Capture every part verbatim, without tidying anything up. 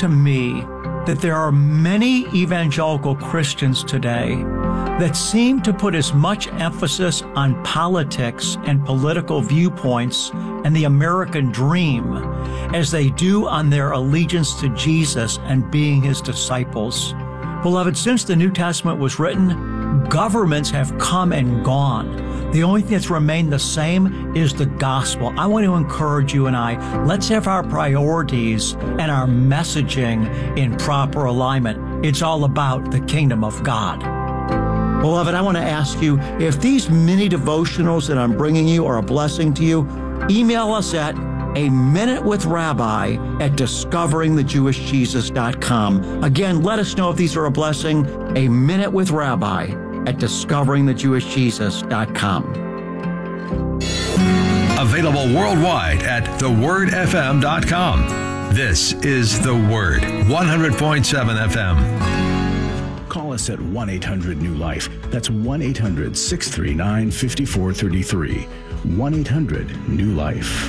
to me that there are many evangelical Christians today that seem to put as much emphasis on politics and political viewpoints and the American dream as they do on their allegiance to Jesus and being his disciples. Beloved, since the New Testament was written, governments have come and gone. The only thing that's remained the same is the gospel. I want to encourage you and I, let's have our priorities and our messaging in proper alignment. It's all about the kingdom of God. Beloved, I want to ask you, if these mini devotionals that I'm bringing you are a blessing to you, email us at a minute with rabbi at discovering the jewish jesus dot com. Again, let us know if these are a blessing. A minute with rabbi at discovering the jewish jesus dot com. Available worldwide at the word f m dot com. This is The Word, one hundred point seven F M. Call us at one eight hundred new life. That's one eight hundred six three nine five four three three. one eight hundred new life.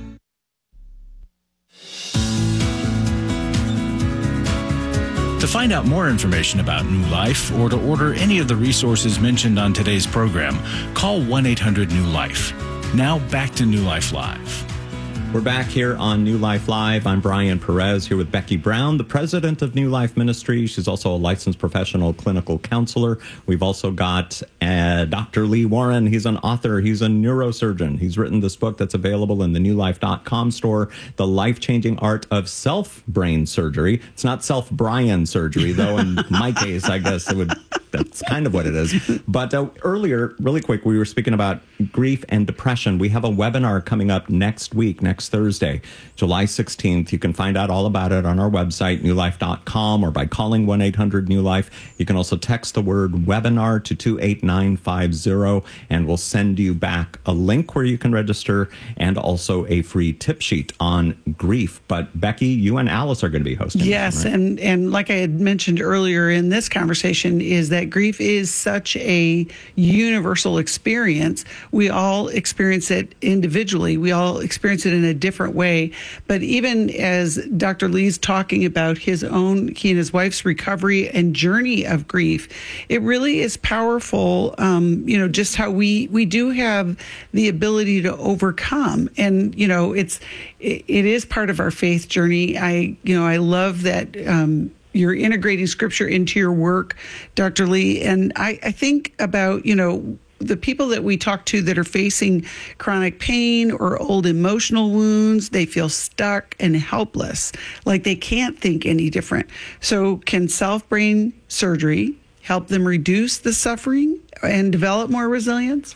To find out more information about New Life or to order any of the resources mentioned on today's program, call one eight hundred new life. Now back to New Life Live. We're back here on New Life Live. I'm Brian Perez here with Becky Brown, the president of New Life Ministry. She's also a licensed professional clinical counselor. We've also got uh, Doctor Lee Warren. He's an author. He's a neurosurgeon. He's written this book that's available in the new life dot com store, The Life-Changing Art of Self-Brain Surgery. It's not self-Brian surgery, though. In my case, I guess it would... That's kind of what it is. But uh, earlier, really quick, we were speaking about grief and depression. We have a webinar coming up next week, next Thursday, July sixteenth. You can find out all about it on our website, new life dot com, or by calling one eight hundred new life. You can also text the word webinar to two eight nine five zero, and we'll send you back a link where you can register and also a free tip sheet on grief. But Becky, you and Alice are going to be hosting. Yes, right? and, and like I had mentioned earlier in this conversation, is that grief is such a universal experience. We all experience it individually. We all experience it in a different way. But even as Doctor Lee's talking about his own, he and his wife's recovery and journey of grief, it really is powerful, um, you know, just how we, we do have the ability to overcome. And, you know, it's it, it is part of our faith journey. I, you know, I love that um you're integrating scripture into your work, Doctor Lee. And I, I think about, you know, the people that we talk to that are facing chronic pain or old emotional wounds. They feel stuck and helpless, like they can't think any different. So can self-brain surgery help them reduce the suffering and develop more resilience?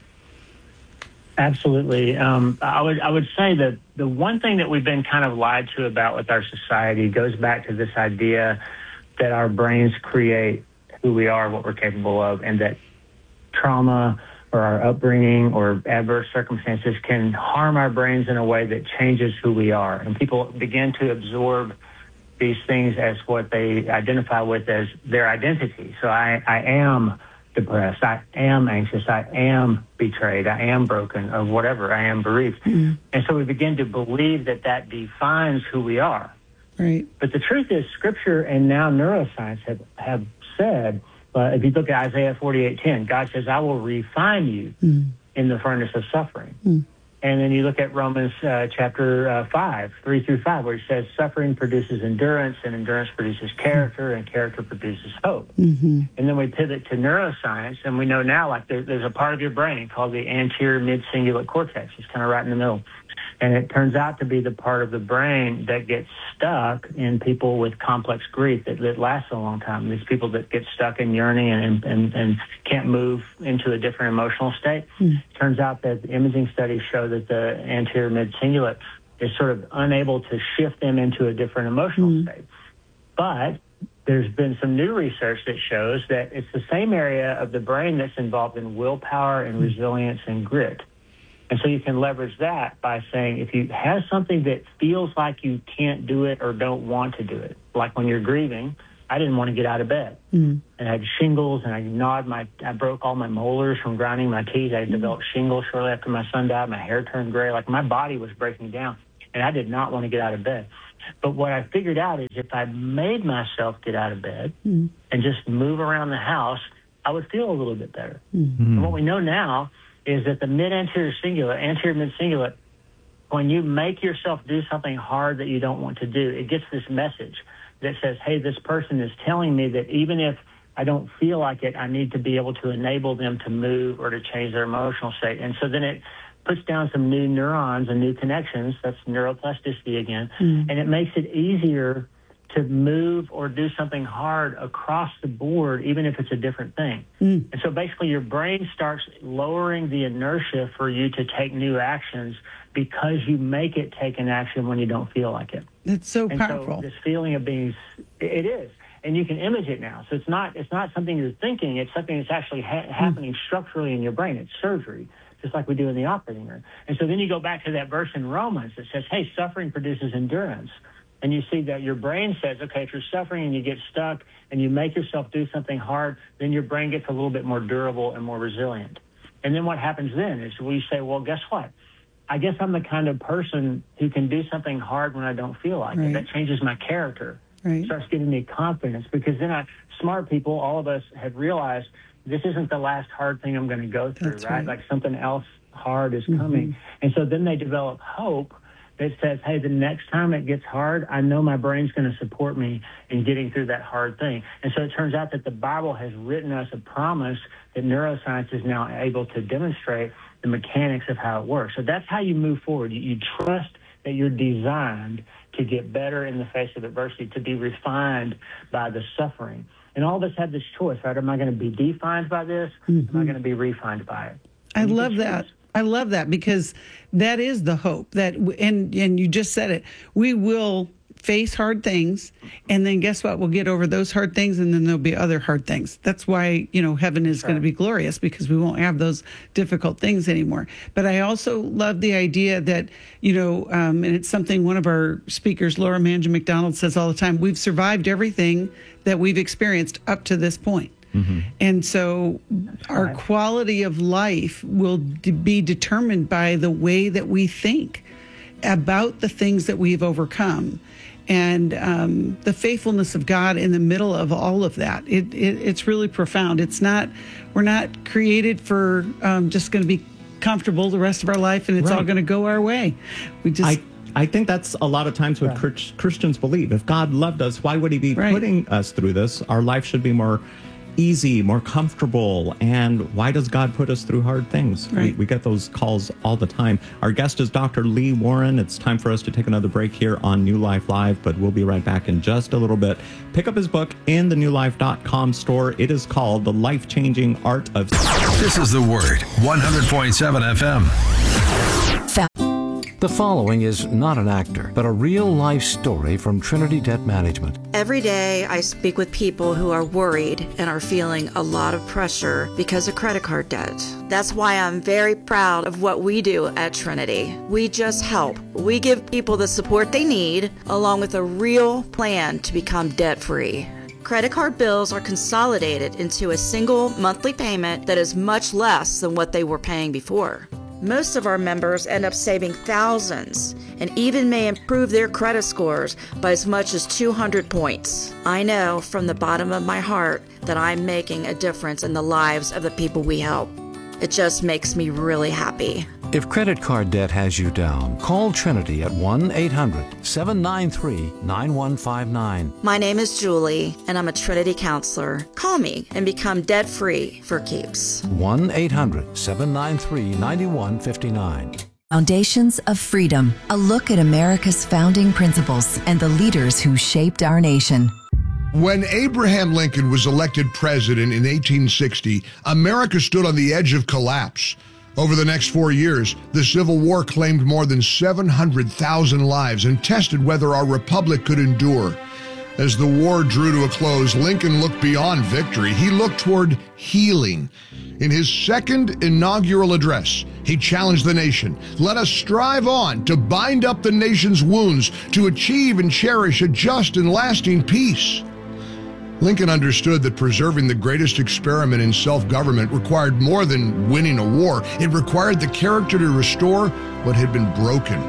Absolutely. Um, I would I would say that the one thing that we've been kind of lied to about with our society goes back to this idea that our brains create who we are, what we're capable of, and that trauma or our upbringing or adverse circumstances can harm our brains in a way that changes who we are. And people begin to absorb these things as what they identify with as their identity. So I, I am depressed, I am anxious, I am betrayed, I am broken, or whatever, I am bereaved. Mm-hmm. And so we begin to believe that that defines who we are. Right. But the truth is, Scripture and now neuroscience have, have said, uh, if you look at Isaiah forty-eight ten, God says, I will refine you mm. in the furnace of suffering. Mm. And then you look at Romans uh, chapter uh, five, three through five, where it says suffering produces endurance, and endurance produces character, and character produces hope. Mm-hmm. And then we pivot to neuroscience, and we know now, like, there, there's a part of your brain called the anterior mid-cingulate cortex. It's kind of right in the middle. And it turns out to be the part of the brain that gets stuck in people with complex grief that, that lasts a long time. These people that get stuck in yearning and, and, and can't move into a different emotional state. Mm. Turns out that imaging studies show that the anterior mid-cingulate is sort of unable to shift them into a different emotional mm. state. But there's been some new research that shows that it's the same area of the brain that's involved in willpower and resilience and grit. And so you can leverage that by saying, if you have something that feels like you can't do it or don't want to do it, like when you're grieving, I didn't want to get out of bed. Mm. And I had shingles, and I gnawed my, I broke all my molars from grinding my teeth. I developed shingles shortly after my son died. My hair turned gray. Like, my body was breaking down, and I did not want to get out of bed. But what I figured out is if I made myself get out of bed mm. and just move around the house, I would feel a little bit better. Mm-hmm. And what we know now is that the mid-anterior cingulate, anterior mid-cingulate, when you make yourself do something hard that you don't want to do, it gets this message that says, hey, this person is telling me that even if I don't feel like it, I need to be able to enable them to move or to change their emotional state. And so then it puts down some new neurons and new connections. That's neuroplasticity again. Mm. And it makes it easier to move or do something hard across the board, even if it's a different thing. Mm. And so basically your brain starts lowering the inertia for you to take new actions because you make it take an action when you don't feel like it. It's so and powerful. So this feeling of being, it is. And you can image it now. So it's not it's not something you're thinking. It's something that's actually ha- happening structurally in your brain. It's surgery, just like we do in the operating room. And so then you go back to that verse in Romans that says, hey, suffering produces endurance. And you see that your brain says, okay, if you're suffering and you get stuck and you make yourself do something hard, then your brain gets a little bit more durable and more resilient. And then what happens then is we say, well, guess what? I guess I'm the kind of person who can do something hard when I don't feel like right. it. That changes my character. Right. Starts giving me confidence because then I, smart people, all of us have realized this isn't the last hard thing I'm going to go through, right? right? Like something else hard is mm-hmm. coming. And so then they develop hope that says, hey, the next time it gets hard, I know my brain's going to support me in getting through that hard thing. And so it turns out that the Bible has written us a promise that neuroscience is now able to demonstrate the mechanics of how it works. So that's how you move forward. You, you trust that you're designed to get better in the face of adversity, to be refined by the suffering. And all of us have this choice, right? Am I going to be defined by this? Mm-hmm. Am I going to be refined by it? I love that. I love that because that is the hope that, and and you just said it, we will face hard things, and then guess what? We'll get over those hard things, and then there'll be other hard things. That's why, you know, heaven is sure. going to be glorious because we won't have those difficult things anymore. But I also love the idea that, you know, um, and it's something one of our speakers, Laura Mangin McDonald, says all the time, we've survived everything that we've experienced up to this point. Mm-hmm. And so our quality of life will d- be determined by the way that we think about the things that we've overcome. And um, the faithfulness of God in the middle of all of that, it, it, it's really profound. It's not, we're not created for um, just going to be comfortable the rest of our life and it's right. all going to go our way. We just. I, I think that's a lot of times what right. Christians believe. If God loved us, why would he be right. putting us through this? Our life should be more easy, more comfortable. And why does God put us through hard things? Right. We, we get those calls all the time. Our guest is Doctor Lee Warren. It's time for us to take another break here on New Life Live, but we'll be right back in just a little bit. Pick up his book in the new life dot com store. It is called The Life-Changing Art of... This is The Word, one hundred point seven F M. The following is not an actor, but a real-life story from Trinity Debt Management. Every day, I speak with people who are worried and are feeling a lot of pressure because of credit card debt. That's why I'm very proud of what we do at Trinity. We just help. We give people the support they need, along with a real plan to become debt-free. Credit card bills are consolidated into a single monthly payment that is much less than what they were paying before. Most of our members end up saving thousands and even may improve their credit scores by as much as two hundred points. I know from the bottom of my heart that I'm making a difference in the lives of the people we help. It just makes me really happy. If credit card debt has you down, call Trinity at one eight hundred seven nine three nine one five nine. My name is Julie, and I'm a Trinity counselor. Call me and become debt-free for keeps. one eight hundred seven nine three nine one five nine. Foundations of Freedom, a look at America's founding principles and the leaders who shaped our nation. When Abraham Lincoln was elected president in eighteen sixty, America stood on the edge of collapse. Over the next four years, the Civil War claimed more than seven hundred thousand lives and tested whether our republic could endure. As the war drew to a close, Lincoln looked beyond victory. He looked toward healing. In his second inaugural address, he challenged the nation. Let us strive on to bind up the nation's wounds, to achieve and cherish a just and lasting peace. Lincoln understood that preserving the greatest experiment in self-government required more than winning a war. It required the character to restore what had been broken.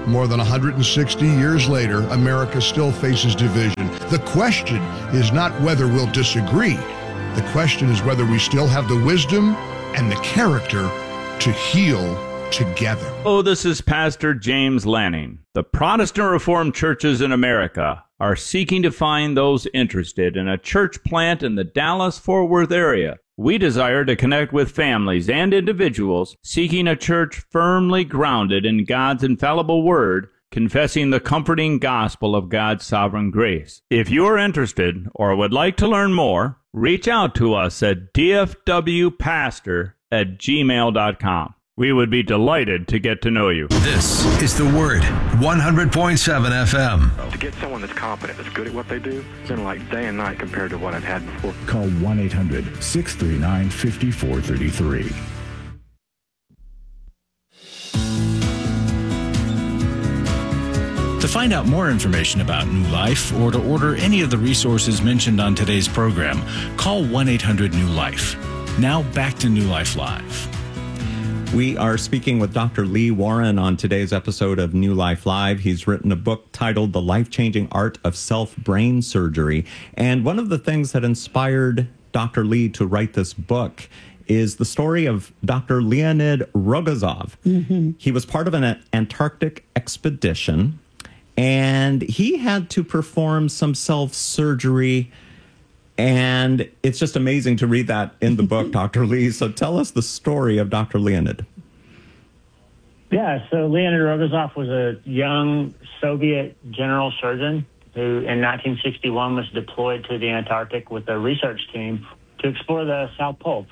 More than one hundred sixty years later, America still faces division. The question is not whether we'll disagree. The question is whether we still have the wisdom and the character to heal together. Oh, this is Pastor James Lanning. The Protestant Reformed churches in America are seeking to find those interested in a church plant in the Dallas-Fort Worth area. We desire to connect with families and individuals seeking a church firmly grounded in God's infallible word, confessing the comforting gospel of God's sovereign grace. If you are interested or would like to learn more, reach out to us at d f w pastor at gmail dot com. We would be delighted to get to know you. This is The Word, one hundred point seven F M. To get someone that's competent, that's good at what they do, it's been like day and night compared to what I've had before. Call one eight hundred six three nine five four three three. To find out more information about New Life or to order any of the resources mentioned on today's program, call one eight hundred new life. Now back to New Life Live. We are speaking with Doctor Lee Warren on today's episode of New Life Live. He's written a book titled The Life-Changing Art of Self-Brain Surgery. And one of the things that inspired Doctor Lee to write this book is the story of Doctor Leonid Rogozov. Mm-hmm. He was part of an Antarctic expedition, and he had to perform some self-surgery. And it's just amazing to read that in the book, Doctor Lee. So tell us the story of Doctor Leonid. Yeah, so Leonid Rogozov was a young Soviet general surgeon who in nineteen sixty-one was deployed to the Antarctic with a research team to explore the South Pole.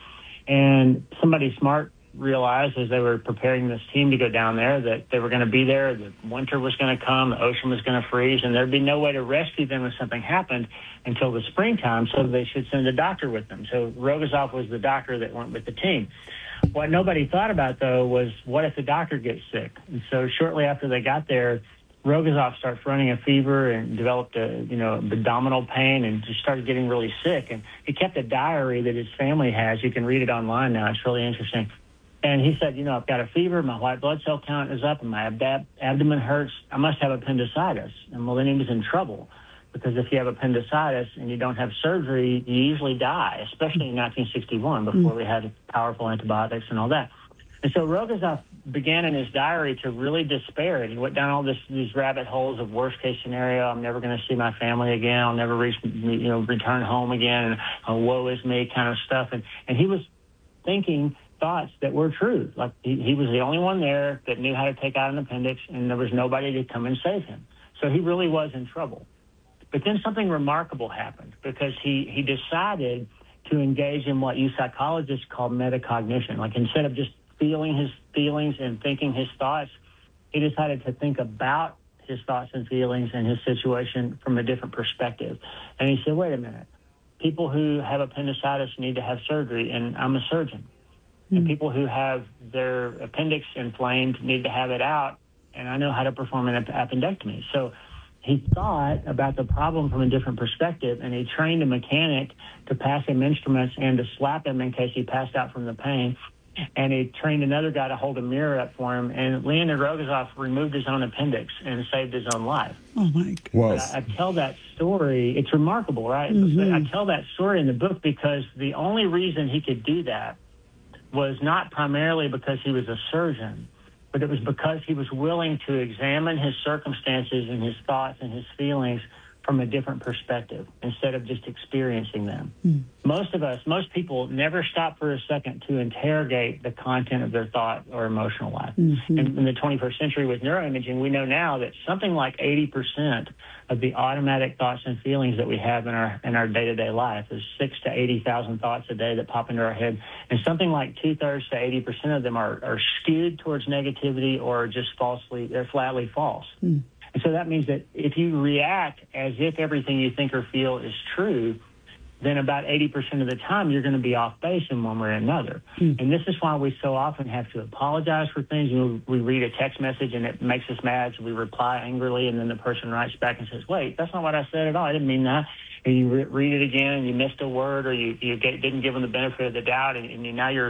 And somebody smart realized as they were preparing this team to go down there that they were going to be there, the winter was going to come, the ocean was going to freeze, and there'd be no way to rescue them if something happened until the springtime, so they should send a doctor with them. So Rogozov was the doctor that went with the team. What nobody thought about, though, was what if the doctor gets sick? And so shortly after they got there, Rogozov starts running a fever and developed a, you know, abdominal pain and just started getting really sick. And he kept a diary that his family has. You can read it online now. It's really interesting. And he said, you know, I've got a fever, my white blood cell count is up, and my ab- abdomen hurts. I must have appendicitis. And well, then he was in trouble, because if you have appendicitis and you don't have surgery, you usually die, especially in nineteen sixty-one, before mm. we had powerful antibiotics and all that. And so Rogozov began in his diary to really despair. And he went down all this, these rabbit holes of worst-case scenario. I'm never going to see my family again. I'll never reach, you know, return home again. And oh, woe is me kind of stuff. And, and he was thinking thoughts that were true. Like he, he was the only one there that knew how to take out an appendix, and there was nobody to come and save him. So he really was in trouble. But then something remarkable happened, because he, he decided to engage in what you psychologists call metacognition. Like instead of just feeling his feelings and thinking his thoughts, he decided to think about his thoughts and feelings and his situation from a different perspective. And he said, wait a minute, people who have appendicitis need to have surgery, and I'm a surgeon. And people who have their appendix inflamed need to have it out, and I know how to perform an appendectomy. So he thought about the problem from a different perspective, and he trained a mechanic to pass him instruments and to slap him in case he passed out from the pain. And he trained another guy to hold a mirror up for him, and Leonid Rogozov removed his own appendix and saved his own life. Oh, my God. I, I tell that story. It's remarkable, right? Mm-hmm. But I tell that story in the book because the only reason he could do that was not primarily because he was a surgeon, but it was because he was willing to examine his circumstances and his thoughts and his feelings from a different perspective instead of just experiencing them. Mm. Most of us, most people never stop for a second to interrogate the content of their thought or emotional life. Mm-hmm. In, in the twenty-first century with neuroimaging, we know now that something like eighty percent of the automatic thoughts and feelings that we have in our in our day-to-day life is six to eighty thousand thoughts a day that pop into our head, and something like two-thirds to eighty percent of them are, are skewed towards negativity or just falsely, they're flatly false. Mm. And so that means that if you react as if everything you think or feel is true, then about eighty percent of the time you're going to be off base in one way or another. Mm. And this is why we so often have to apologize for things. You know, we read a text message and it makes us mad, so we reply angrily, and then the person writes back and says, wait, that's not what I said at all. I didn't mean that. And you re- read it again and you missed a word, or you, you get, didn't give them the benefit of the doubt, and, and you, now you're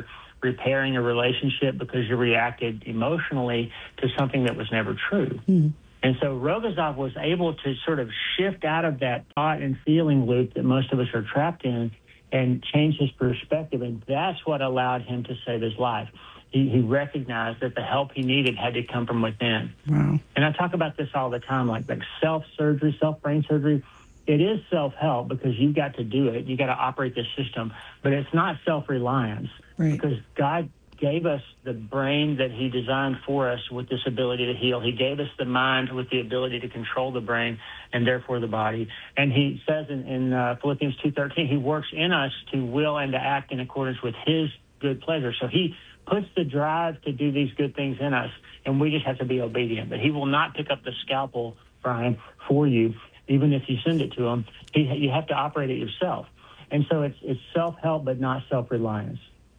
repairing a relationship because you reacted emotionally to something that was never true. Mm-hmm. And so Rogozov was able to sort of shift out of that thought and feeling loop that most of us are trapped in and change his perspective. And that's what allowed him to save his life. He, he recognized that the help he needed had to come from within. Wow. And I talk about this all the time, like, like self-surgery, self-brain surgery. It is self-help because you've got to do it. You got to operate the system. But it's not self-reliance. Right. Because God gave us the brain that he designed for us with this ability to heal. He gave us the mind with the ability to control the brain and therefore the body. And he says in, in uh, Philippians two thirteen, he works in us to will and to act in accordance with his good pleasure. So he puts the drive to do these good things in us, and we just have to be obedient. But he will not pick up the scalpel, Brian, for you, even if you send it to him. He, you have to operate it yourself. And so it's, it's self-help but not self-reliance.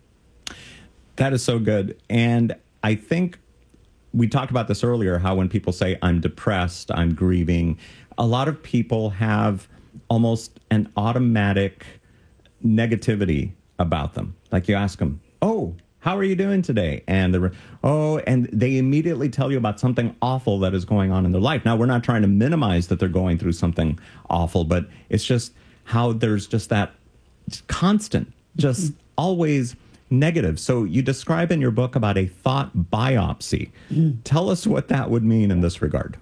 That is so good. And I think we talked about this earlier, how when people say, I'm depressed, I'm grieving, a lot of people have almost an automatic negativity about them. Like you ask them, oh, how are you doing today? And they're, oh, and they immediately tell you about something awful that is going on in their life. Now, we're not trying to minimize that they're going through something awful, but it's just how there's just that constant, just mm-hmm. always negative. So you describe in your book about a thought biopsy. Mm. Tell us what that would mean in this regard.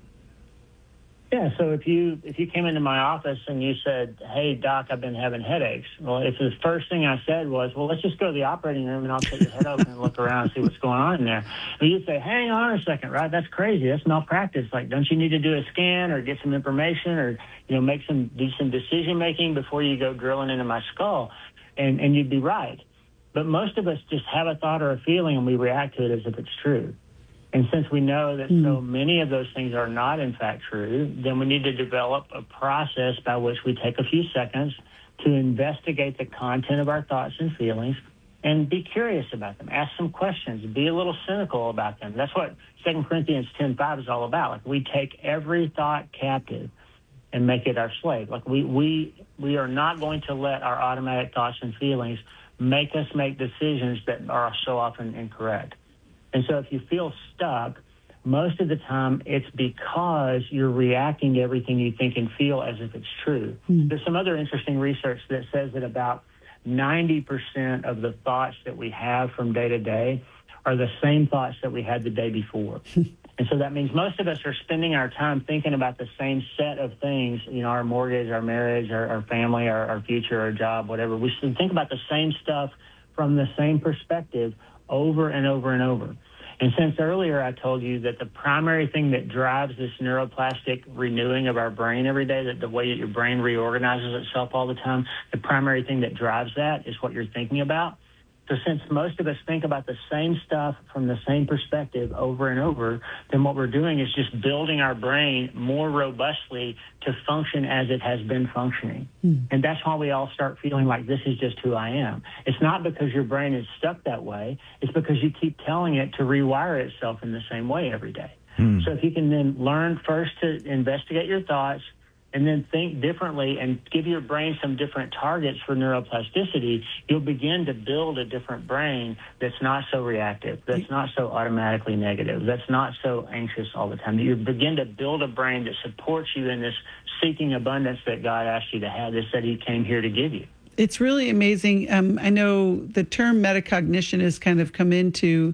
Yeah, so if you if you came into my office and you said, hey, Doc, I've been having headaches. Well, if the first thing I said was, well, let's just go to the operating room and I'll take your head open and look around and see what's going on in there. Well, you'd say, hang on a second, right? That's crazy. That's malpractice. Like, don't you need to do a scan or get some information or, you know, make some do some decision making before you go drilling into my skull? And and you'd be right. But most of us just have a thought or a feeling and we react to it as if it's true. And since we know that mm. so many of those things are not, in fact, true, then we need to develop a process by which we take a few seconds to investigate the content of our thoughts and feelings and be curious about them. Ask some questions. Be a little cynical about them. That's what Second Corinthians ten five is all about. Like, we take every thought captive and make it our slave. Like, we, we, we are not going to let our automatic thoughts and feelings make us make decisions that are so often incorrect. And so if you feel stuck, most of the time it's because you're reacting to everything you think and feel as if it's true. Mm. There's some other interesting research that says that about ninety percent of the thoughts that we have from day to day are the same thoughts that we had the day before. And so that means most of us are spending our time thinking about the same set of things, you know, our mortgage, our marriage, our, our family, our, our future, our job, whatever. We should think about the same stuff from the same perspective over and over and over. And since earlier I told you that the primary thing that drives this neuroplastic renewing of our brain every day, that the way that your brain reorganizes itself all the time, the primary thing that drives that is what you're thinking about. So since most of us think about the same stuff from the same perspective over and over, then what we're doing is just building our brain more robustly to function as it has been functioning. Mm. And that's why we all start feeling like this is just who I am. It's not because your brain is stuck that way. It's because you keep telling it to rewire itself in the same way every day. Mm. So if you can then learn first to investigate your thoughts, and then think differently and give your brain some different targets for neuroplasticity, you'll begin to build a different brain that's not so reactive, that's not so automatically negative, that's not so anxious all the time. You begin to build a brain that supports you in this seeking abundance that God asked you to have, that said he came here to give you. It's really amazing. Um, I know the term metacognition has kind of come into,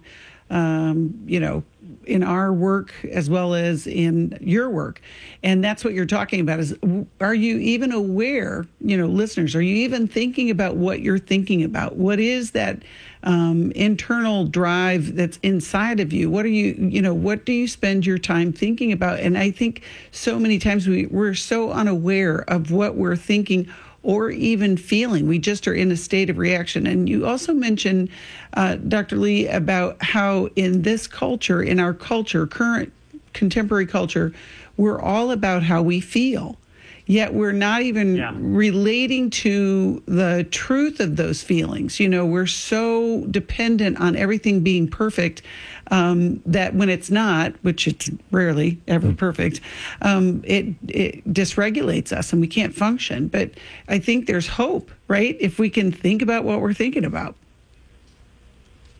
um, you know, in our work as well as in your work. And that's what you're talking about is, are you even aware, you know, listeners, are you even thinking about what you're thinking about? What is that um, internal drive that's inside of you? What are you, you know, what do you spend your time thinking about? And I think so many times we, we're so unaware of what we're thinking or even feeling. We just are in a state of reaction. And you also mentioned, uh, Doctor Lee, about how in this culture, in our culture, current contemporary culture, we're all about how we feel. Yet we're not even yeah. relating to the truth of those feelings. You know, we're so dependent on everything being perfect um, that when it's not, which it's rarely ever perfect, um, it, it dysregulates us and we can't function. But I think there's hope, right? If we can think about what we're thinking about.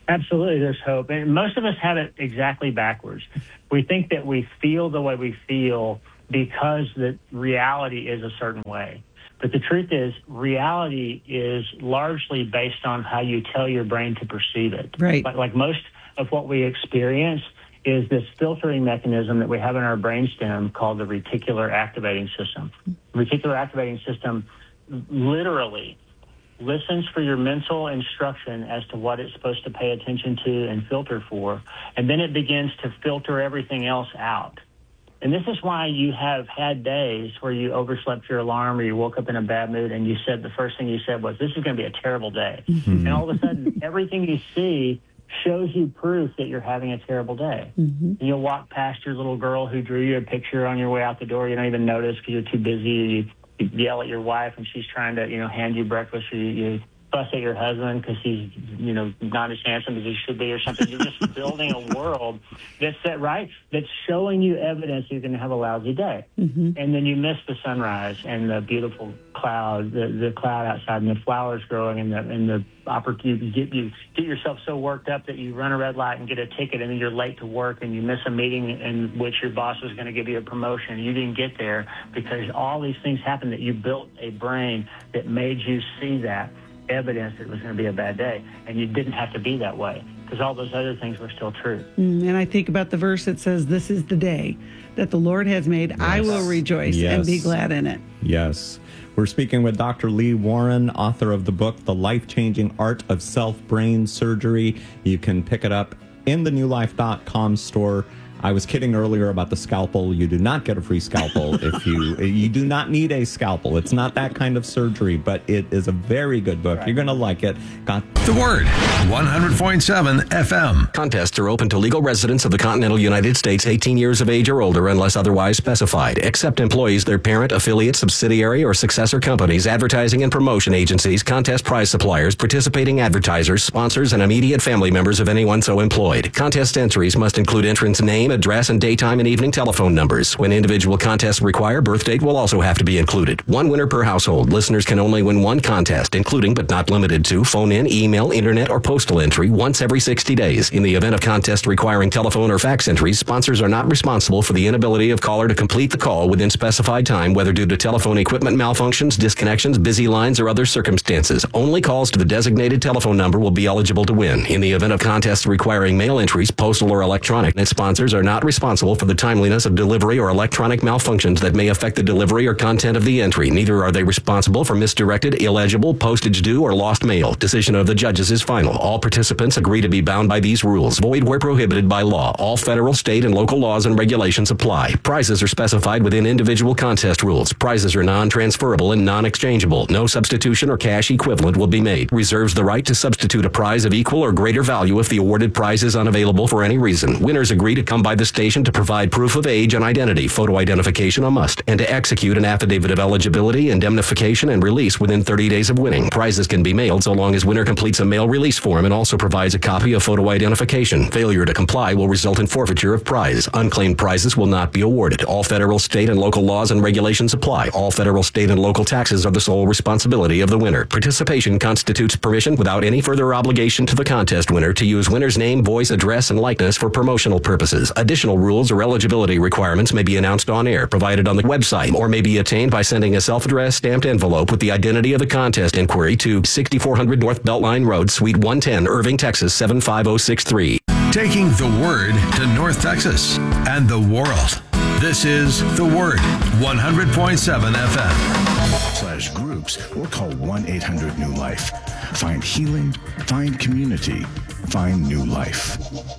Absolutely, there's hope. And most of us have it exactly backwards. We think that we feel the way we feel because the reality is a certain way. But the truth is, reality is largely based on how you tell your brain to perceive it. Right. Like, like most of what we experience is this filtering mechanism that we have in our brainstem called the reticular activating system. The reticular activating system literally listens for your mental instruction as to what it's supposed to pay attention to and filter for, and then it begins to filter everything else out. And this is why you have had days where you overslept your alarm or you woke up in a bad mood and you said, the first thing you said was, this is going to be a terrible day. Mm-hmm. And all of a sudden, everything you see shows you proof that you're having a terrible day. Mm-hmm. You'll walk past your little girl who drew you a picture on your way out the door. You don't even notice because you're too busy. You You yell at your wife and she's trying to, you know, hand you breakfast, or you, you fuss at your husband because he's, you know, not as handsome as he should be or something. You're just building a world that's that right, that's showing you evidence you're going to have a lousy day. Mm-hmm. And then you miss the sunrise and the beautiful cloud, the, the cloud outside and the flowers growing and the, and the opportunity. You get, you get yourself so worked up that you run a red light and get a ticket, and then you're late to work and you miss a meeting in which your boss was going to give you a promotion. You didn't get there because all these things happened that you built a brain that made you see that evidence that it was going to be a bad day, and you didn't have to be that way because all those other things were still true. Mm, and I think about the verse that says, this is the day that the Lord has made. Yes. I will rejoice yes. and be glad in it. Yes. We're speaking with Doctor Lee Warren, author of the book, The Life-Changing Art of Self-Brain Surgery. You can pick it up in the new life dot com store. I was kidding earlier about the scalpel. You do not get a free scalpel if you you do not need a scalpel. It's not that kind of surgery, but it is a very good book. Right. You're going to like it. Got The Word, one hundred point seven F M. Contests are open to legal residents of the continental United States, eighteen years of age or older, unless otherwise specified, except employees, their parent, affiliate, subsidiary, or successor companies, advertising and promotion agencies, contest prize suppliers, participating advertisers, sponsors, and immediate family members of anyone so employed. Contest entries must include entrant's name, address, and daytime and evening telephone numbers. When individual contests require, birth date will also have to be included. One winner per household. Listeners can only win one contest, including but not limited to phone-in, email, internet, or postal entry once every sixty days. In the event of contest requiring telephone or fax entries, sponsors are not responsible for the inability of caller to complete the call within specified time, whether due to telephone equipment malfunctions, disconnections, busy lines, or other circumstances. Only calls to the designated telephone number will be eligible to win. In the event of contests requiring mail entries, postal or electronic, sponsors are not responsible for the timeliness of delivery or electronic malfunctions that may affect the delivery or content of the entry. Neither are they responsible for misdirected, illegible, postage due, or lost mail. Decision of the judges is final. All participants agree to be bound by these rules. Void where prohibited by law. All federal, state, and local laws and regulations apply. Prizes are specified within individual contest rules. Prizes are non-transferable and non-exchangeable. No substitution or cash equivalent will be made. Reserves the right to substitute a prize of equal or greater value if the awarded prize is unavailable for any reason. Winners agree to come by the station to provide proof of age and identity, photo identification a must, and to execute an affidavit of eligibility, indemnification, and release within thirty days of winning. Prizes can be mailed so long as winner completes a mail release form and also provides a copy of photo identification. Failure to comply will result in forfeiture of prize. Unclaimed prizes will not be awarded. All federal, state, and local laws and regulations apply. All federal, state, and local taxes are the sole responsibility of the winner. Participation constitutes permission without any further obligation to the contest winner to use winner's name, voice, address, and likeness for promotional purposes. Additional rules or eligibility requirements may be announced on air, provided on the website, or may be attained by sending a self-addressed stamped envelope with the identity of the contest inquiry to sixty-four hundred North Beltline Road, Suite one ten, Irving, Texas seven five zero six three. Taking the Word to North Texas and the world. This is The Word, one hundred point seven F M. Slash groups or call one eight hundred new life. Find healing, find community, find new life.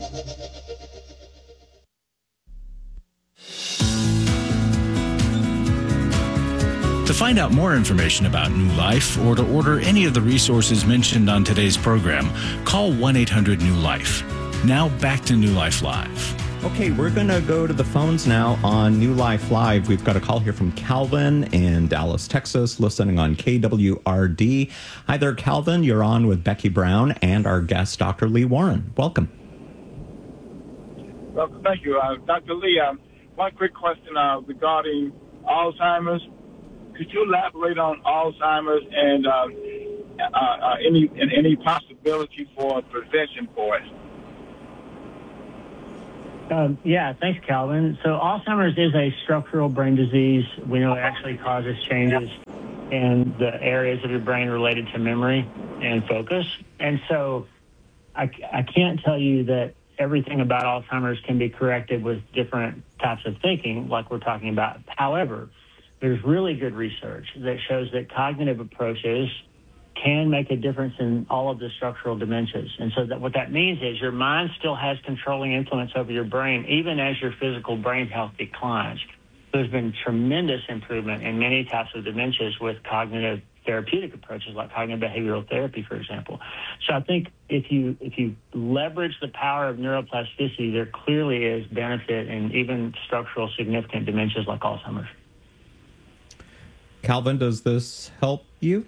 To find out more information about New Life or to order any of the resources mentioned on today's program, call one eight hundred new life. Now back to New Life Live. Okay, we're going to go to the phones now on New Life Live. We've got a call here from Calvin in Dallas, Texas, listening on K W R D. Hi there, Calvin. You're on with Becky Brown and our guest, Doctor Lee Warren. Welcome. Well, thank you. Uh, Doctor Lee, um, one quick question uh, regarding Alzheimer's. Could you elaborate on Alzheimer's and uh, uh, uh, any and any possible ability for prevention for us? Um, yeah, thanks, Calvin. So Alzheimer's is a structural brain disease. We know it actually causes changes in the areas of your brain related to memory and focus. And so I, I can't tell you that everything about Alzheimer's can be corrected with different types of thinking, like we're talking about. However, there's really good research that shows that cognitive approaches can make a difference in all of the structural dementias. And so that what that means is your mind still has controlling influence over your brain, even as your physical brain health declines. There's been tremendous improvement in many types of dementias with cognitive therapeutic approaches like cognitive behavioral therapy, for example. So I think if you if you leverage the power of neuroplasticity, there clearly is benefit in even structural significant dementias like Alzheimer's. Calvin, does this help you?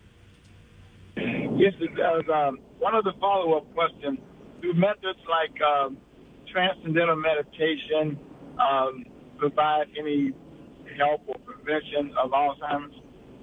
Yes, it does. Um, one of the follow-up questions, do methods like um, transcendental meditation um, provide any help or prevention of Alzheimer's?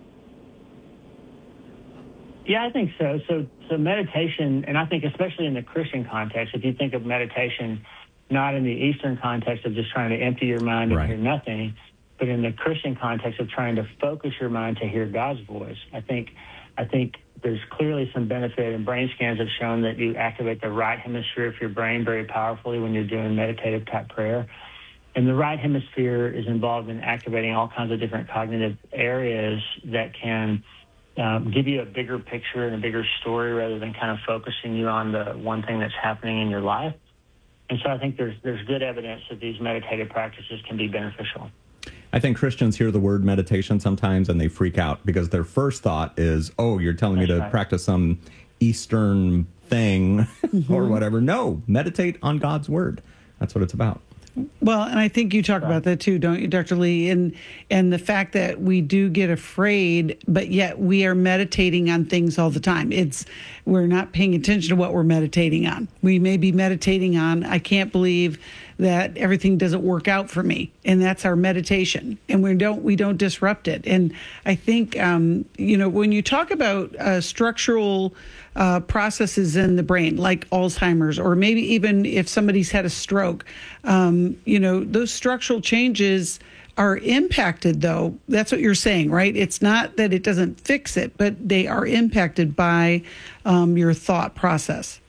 Yeah, I think so. So, so meditation, and I think especially in the Christian context, if you think of meditation not in the Eastern context of just trying to empty your mind and Right. hear nothing, but in the Christian context of trying to focus your mind to hear God's voice, I think, I think there's clearly some benefit, and brain scans have shown that you activate the right hemisphere of your brain very powerfully when you're doing meditative type prayer. And the right hemisphere is involved in activating all kinds of different cognitive areas that can um, give you a bigger picture and a bigger story rather than kind of focusing you on the one thing that's happening in your life. And so I think there's there's good evidence that these meditative practices can be beneficial. I think Christians hear the word meditation sometimes and they freak out because their first thought is, oh, you're telling That's me to right. practice some Eastern thing Mm-hmm. or whatever. No, meditate on God's word. That's what it's about. Well, and I think you talk about that too, don't you, Doctor Lee? And and the fact that we do get afraid, but yet we are meditating on things all the time. It's we're not paying attention to what we're meditating on. We may be meditating on, I can't believe that everything doesn't work out for me, and that's our meditation. And we don't we don't disrupt it. And I think um, you know when you talk about uh, structural Uh, processes in the brain, like Alzheimer's, or maybe even if somebody's had a stroke, um, you know, those structural changes are impacted, though. That's what you're saying, right? It's not that it doesn't fix it, but they are impacted by um, your thought process.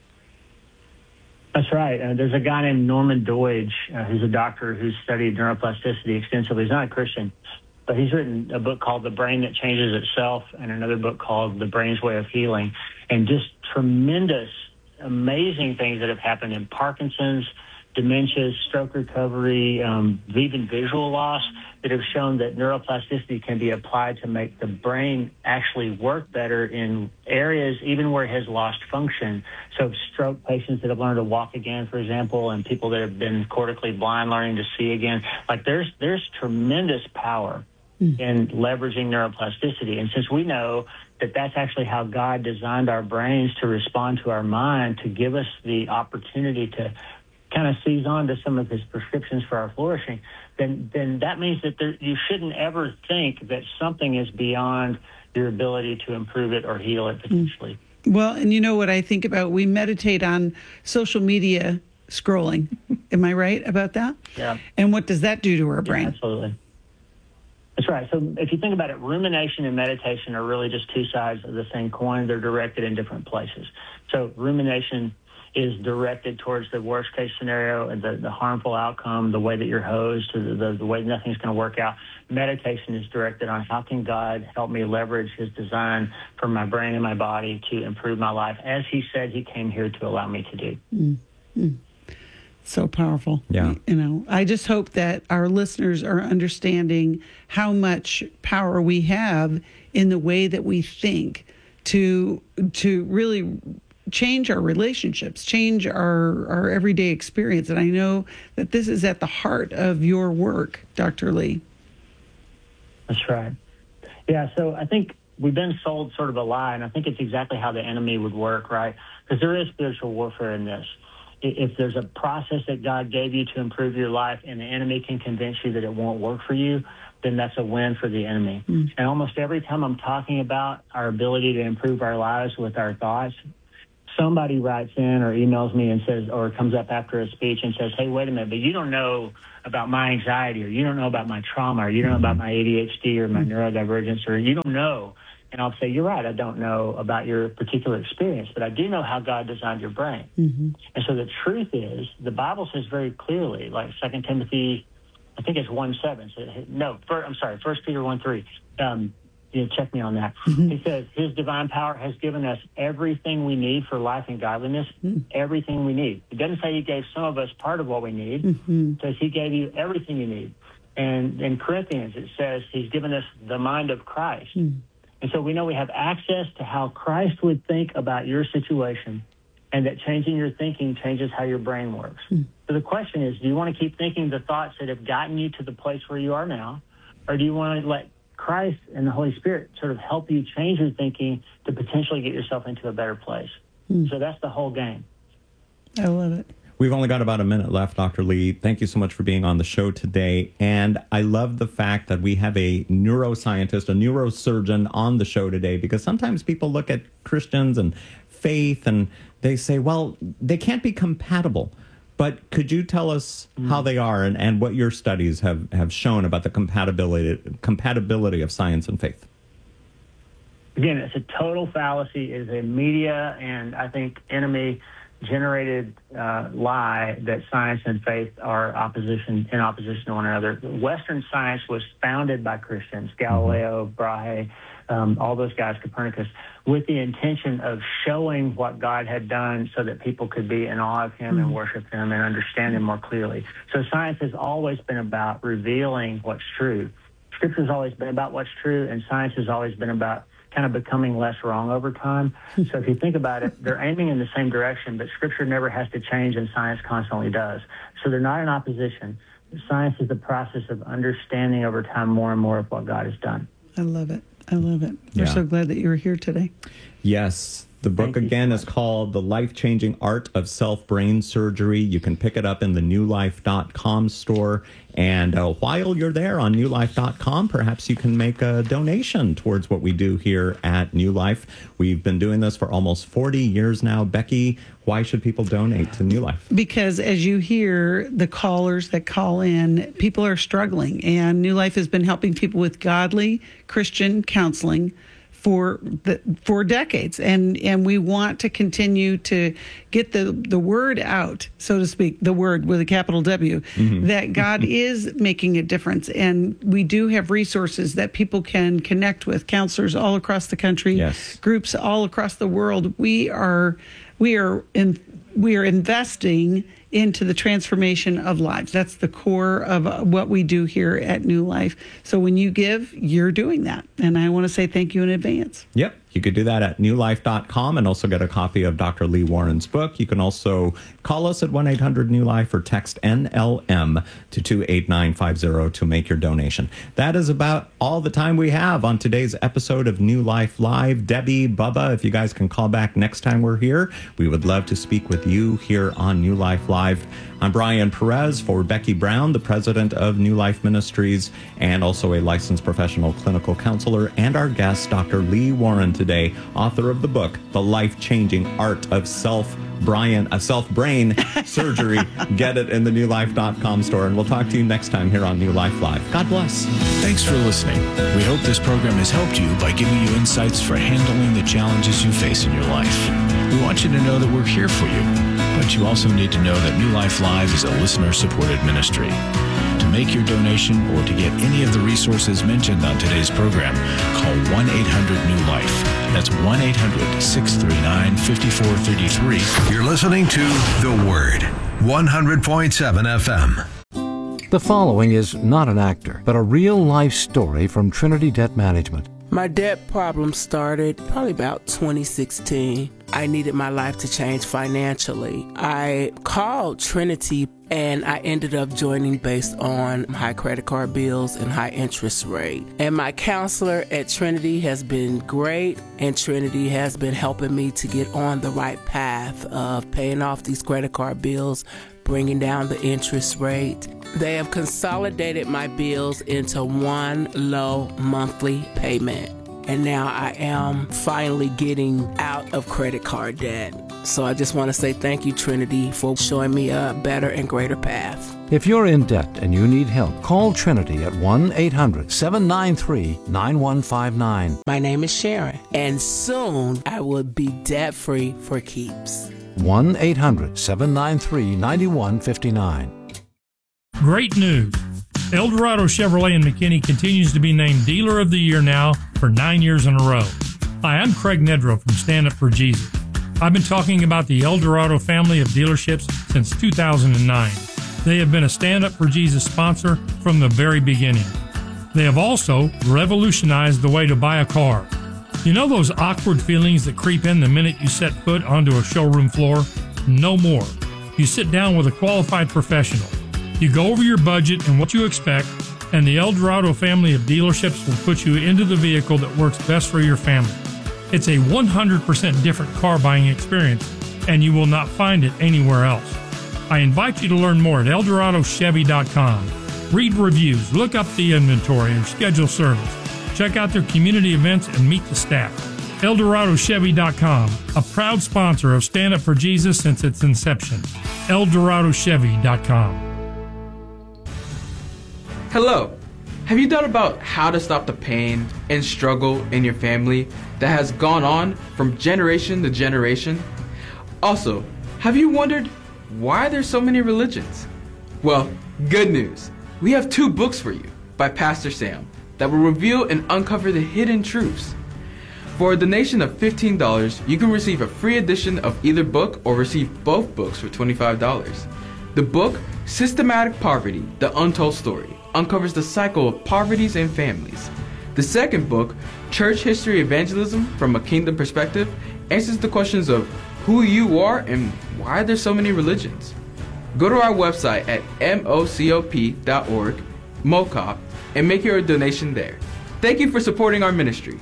That's right. Uh, there's a guy named Norman Doidge, uh, who's a doctor who's studied neuroplasticity extensively. He's not a Christian, but he's written a book called The Brain That Changes Itself and another book called The Brain's Way of Healing. And just tremendous, amazing things that have happened in Parkinson's, dementia, stroke recovery, um, even visual loss that have shown that neuroplasticity can be applied to make the brain actually work better in areas even where it has lost function. So stroke patients that have learned to walk again, for example, and people that have been cortically blind learning to see again. Like there's there's tremendous power in leveraging neuroplasticity. And since we know that that's actually how God designed our brains to respond to our mind, to give us the opportunity to kind of seize on to some of his prescriptions for our flourishing, then then that means that there, you shouldn't ever think that something is beyond your ability to improve it or heal it potentially. Well, and you know what I think about? We meditate on social media scrolling. Am I right about that? Yeah. And what does that do to our brain? Yeah, absolutely. That's right. So if you think about it, rumination and meditation are really just two sides of the same coin. They're directed in different places. So rumination is directed towards the worst case scenario and the, the harmful outcome, the way that you're hosed, the, the, the way nothing's going to work out. Meditation is directed on how can God help me leverage his design for my brain and my body to improve my life, as he said he came here to allow me to do. Mm-hmm. So powerful. Yeah. You know, I just hope that our listeners are understanding how much power we have in the way that we think to to really change our relationships, change our, our everyday experience. And I know that this is at the heart of your work, Doctor Lee. That's right. Yeah, so I think we've been sold sort of a lie, and I think it's exactly how the enemy would work, right? Because there is spiritual warfare in this. If there's a process that God gave you to improve your life and the enemy can convince you that it won't work for you, then that's a win for the enemy. Mm. And almost every time I'm talking about our ability to improve our lives with our thoughts, somebody writes in or emails me and says, or comes up after a speech and says, hey, wait a minute, but you don't know about my anxiety, or you don't know about my trauma, or you don't know about my A D H D or my neurodivergence, or you don't know. And I'll say, you're right, I don't know about your particular experience, but I do know how God designed your brain. Mm-hmm. And so the truth is, the Bible says very clearly, like Second Timothy, I think it's one seven. So, no, first, I'm sorry, First Peter one three. Um, you know, check me on that. Mm-hmm. He says, his divine power has given us everything we need for life and godliness, mm-hmm. everything we need. It doesn't say he gave some of us part of what we need. Mm-hmm. It says he gave you everything you need. And in Corinthians, it says he's given us the mind of Christ. Mm-hmm. And so we know we have access to how Christ would think about your situation, and that changing your thinking changes how your brain works. Mm. So the question is, do you want to keep thinking the thoughts that have gotten you to the place where you are now, or do you want to let Christ and the Holy Spirit sort of help you change your thinking to potentially get yourself into a better place? Mm. So that's the whole game. I love it. We've only got about a minute left, Doctor Lee. Thank you so much for being on the show today. And I love the fact that we have a neuroscientist, a neurosurgeon on the show today, because sometimes people look at Christians and faith and they say, well, they can't be compatible. But could you tell us mm. how they are, and, and what your studies have, have shown about the compatibility compatibility of science and faith? Again, it's a total fallacy. It is a media and, I think, enemy generated uh, lie that science and faith are opposition in opposition to one another. Western science was founded by Christians, Galileo, Brahe, um, all those guys, Copernicus, with the intention of showing what God had done so that people could be in awe of him mm-hmm. and worship him and understand him more clearly. So science has always been about revealing what's true. Scripture has always been about what's true, and science has always been about kind of becoming less wrong over time. So if you think about it, they're aiming in the same direction, but Scripture never has to change, and science constantly does. So they're not in opposition. Science is the process of understanding over time more and more of what God has done. I love it. I love it. We're yeah. so glad that you were here today. Yes. The book, Thank again, you. is called The Life-Changing Art of Self-Brain Surgery. You can pick it up in the new life dot com store. And uh, while you're there on new life dot com, perhaps you can make a donation towards what we do here at New Life. We've been doing this for almost forty years now. Becky, why should people donate to New Life? Because as you hear the callers that call in, people are struggling. And New Life has been helping people with godly Christian counseling for the, for decades, and and we want to continue to get the the word out, so to speak, the word with a capital W, mm-hmm. that God is making a difference, and we do have resources that people can connect with, counselors all across the country, yes. groups all across the world. We are we are in we are investing into the transformation of lives. That's the core of what we do here at New Life. So when you give, you're doing that. And I want to say thank you in advance. Yep. You could do that at new life dot com and also get a copy of Doctor Lee Warren's book. You can also call us at one eight hundred new life or text N L M to two eight nine five zero to make your donation. That is about all the time we have on today's episode of New Life Live. Debbie, Bubba, if you guys can call back next time we're here, we would love to speak with you here on New Life Live. I'm Brian Perez for Becky Brown, the president of New Life Ministries, and also a licensed professional clinical counselor, and our guest, Doctor Lee Warren today, author of the book, The Life-Changing Art of Self Brian, a Self-Brain Surgery. Get it in the new life dot com store, and we'll talk to you next time here on New Life Live. God bless. Thanks for listening. We hope this program has helped you by giving you insights for handling the challenges you face in your life. We want you to know that we're here for you, but you also need to know that New Life Live is a listener-supported ministry. To make your donation or to get any of the resources mentioned on today's program, call one eight hundred new life. That's one eight hundred six three nine five four three three. You're listening to The Word, one hundred point seven F M. The following is not an actor, but a real-life story from Trinity Debt Management. My debt problem started probably about twenty sixteen. I needed my life to change financially. I called Trinity and I ended up joining based on high credit card bills and high interest rate. And my counselor at Trinity has been great, and Trinity has been helping me to get on the right path of paying off these credit card bills, bringing down the interest rate. They have consolidated my bills into one low monthly payment. And now I am finally getting out of credit card debt. So I just want to say thank you, Trinity, for showing me a better and greater path. If you're in debt and you need help, call Trinity at one eight hundred seven nine three nine one five nine. My name is Sharon, and soon I will be debt-free for keeps. one eight hundred seven nine three nine one five nine. Great news. El Dorado Chevrolet in McKinney continues to be named Dealer of the Year now for nine years in a row. Hi, I'm Craig Nedrow from Stand Up for Jesus. I've been talking about the El Dorado family of dealerships since two thousand nine. They have been a Stand Up for Jesus sponsor from the very beginning. They have also revolutionized the way to buy a car. You know those awkward feelings that creep in the minute you set foot onto a showroom floor? No more. You sit down with a qualified professional. You go over your budget and what you expect, and the El Dorado family of dealerships will put you into the vehicle that works best for your family. It's a one hundred percent different car buying experience, and you will not find it anywhere else. I invite you to learn more at el dorado chevy dot com. Read reviews, look up the inventory, or schedule service. Check out their community events and meet the staff. el dorado chevy dot com, a proud sponsor of Stand Up for Jesus since its inception. el dorado chevy dot com. Hello. Have you thought about how to stop the pain and struggle in your family that has gone on from generation to generation? Also, have you wondered why there's so many religions? Well, good news. We have two books for you by Pastor Sam that will reveal and uncover the hidden truths. For a donation of fifteen dollars, you can receive a free edition of either book or receive both books for twenty-five dollars. The book, Systematic Poverty, The Untold Story, uncovers the cycle of poverties and families. The second book, Church History Evangelism from a Kingdom Perspective, answers the questions of who you are and why there's so many religions. Go to our website at mocop dot org, MOCOP, and make your donation there. Thank you for supporting our ministry.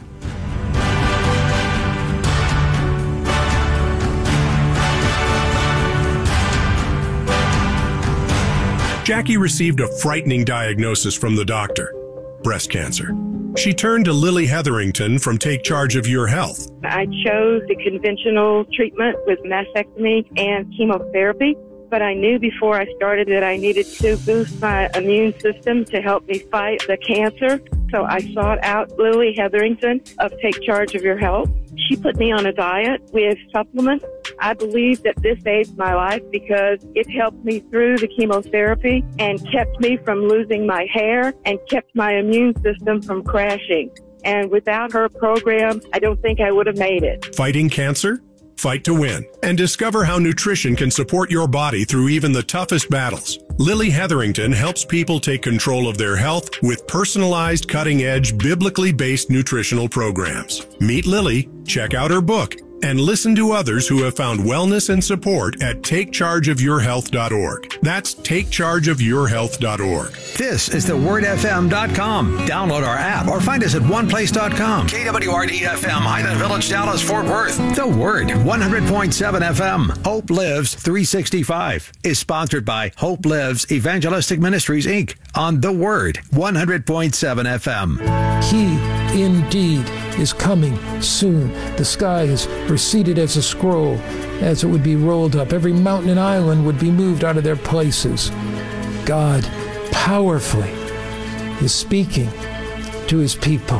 Jackie received a frightening diagnosis from the doctor, breast cancer. She turned to Lily Hetherington from Take Charge of Your Health. I chose the conventional treatment with mastectomy and chemotherapy, but I knew before I started that I needed to boost my immune system to help me fight the cancer. So I sought out Lily Hetherington of Take Charge of Your Health. She put me on a diet with supplements. I believe that this saved my life because it helped me through the chemotherapy and kept me from losing my hair and kept my immune system from crashing. And without her program, I don't think I would have made it. Fighting cancer? Fight to win. And discover how nutrition can support your body through even the toughest battles. Lily Hetherington helps people take control of their health with personalized, cutting-edge, biblically based nutritional programs. Meet Lily, check out her book, and listen to others who have found wellness and support at take charge of your health dot org. That's take charge of your health dot org. This is the word f m dot com. Download our app or find us at one place dot com. K W R D F M, Highland Village, Dallas, Fort Worth. The Word, one hundred point seven F M. Hope Lives three sixty-five is sponsored by Hope Lives Evangelistic Ministries, Incorporated on The Word, one hundred point seven F M. He indeed is coming soon. The skies receded as a scroll, as it would be rolled up. Every mountain and island would be moved out of their places. God powerfully is speaking to his people.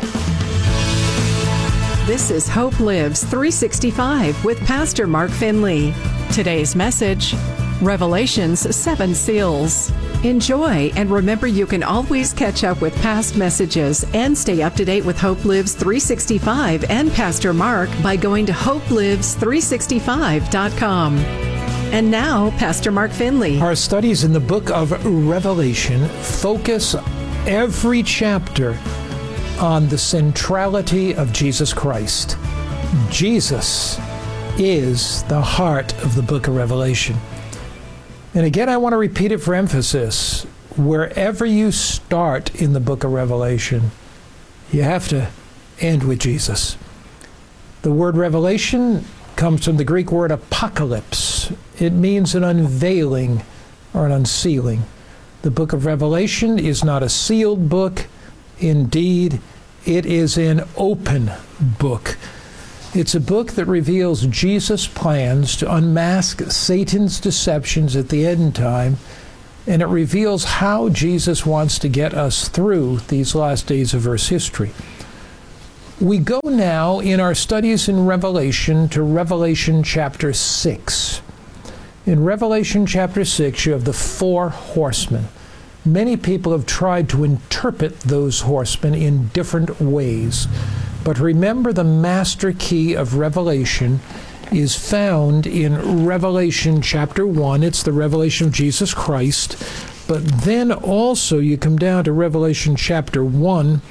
This is Hope Lives three sixty-five with Pastor Mark Finley. Today's message, Revelation's Seven Seals. Enjoy, and remember you can always catch up with past messages and stay up to date with Hope Lives three sixty-five and Pastor Mark by going to hope lives three sixty-five dot com. And now, Pastor Mark Finley. Our studies in the book of Revelation focus every chapter on the centrality of Jesus Christ. Jesus is the heart of the book of Revelation. And again, I want to repeat it for emphasis. Wherever you start in the book of Revelation, you have to end with Jesus. The word revelation comes from the Greek word apocalypse. It means an unveiling or an unsealing. The book of Revelation is not a sealed book. Indeed, it is an open book. It's a book that reveals Jesus' plans to unmask Satan's deceptions at the end time, and it reveals how Jesus wants to get us through these last days of Earth's history. We go now in our studies in Revelation to Revelation chapter six. In Revelation chapter six, you have the four horsemen. Many people have tried to interpret those horsemen in different ways. But remember, the master key of Revelation is found in Revelation chapter one. It's the revelation of Jesus Christ. But then also you come down to Revelation chapter one